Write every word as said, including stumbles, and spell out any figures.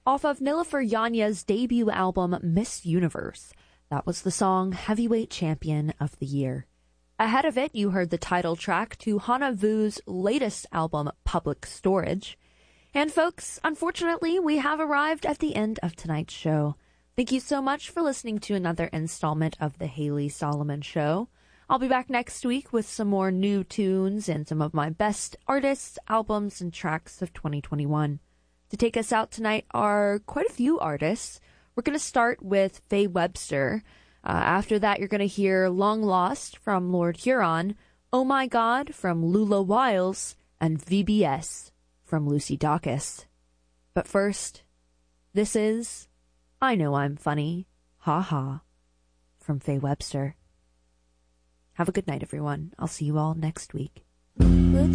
off of Nilüfer Yanya's debut album, Miss Universe. That was the song Heavyweight Champion of the Year. Ahead of it, you heard the title track to Hana Vu's latest album, Public Storage. And folks, unfortunately, we have arrived at the end of tonight's show. Thank you so much for listening to another installment of The Haley Solomon Show. I'll be back next week with some more new tunes and some of my best artists, albums, and tracks of twenty twenty-one. To take us out tonight are quite a few artists. We're going to start with Faye Webster. Uh, after that, you're going to hear Long Lost from Lord Huron, Oh My God from Lula Wiles, and V B S from Lucy Dacus. But first, this is I Know I'm Funny, Ha Ha, from Faye Webster. Have a good night, everyone. I'll see you all next week.